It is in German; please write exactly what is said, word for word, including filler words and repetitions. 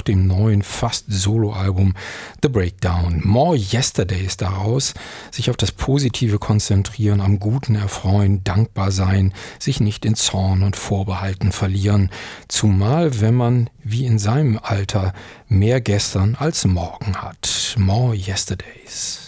dem neuen Fast-Solo-Album The Breakdown. More Yesterdays daraus, sich auf das Positive konzentrieren, am Guten erfreuen, dankbar sein, sich nicht in Zorn und Vorbehalten verlieren, zumal wenn man, wie in seinem Alter, mehr gestern als morgen hat. More Yesterdays.